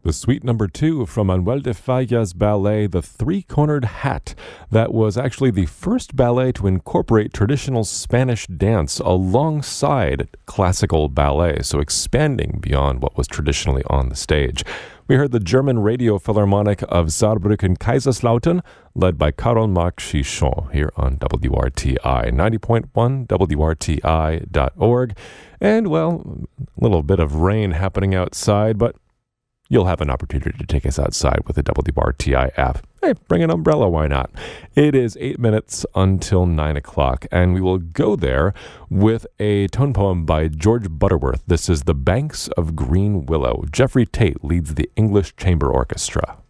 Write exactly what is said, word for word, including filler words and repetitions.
The suite number two from Manuel de Falla's ballet, The Three-Cornered Hat. That was actually the first ballet to incorporate traditional Spanish dance alongside classical ballet, so expanding beyond what was traditionally on the stage. We heard the German Radio Philharmonic of Saarbrücken-Kaiserslautern, led by Carl-Marc Chichon, here on W R T I, ninety point one W R T I dot org. And, well, a little bit of rain happening outside, but you'll have an opportunity to take us outside with the W R T I app. Hey, bring an umbrella, why not? It is eight minutes until nine o'clock, and we will go there with a tone poem by George Butterworth. This is The Banks of Green Willow. Jeffrey Tate leads the English Chamber Orchestra.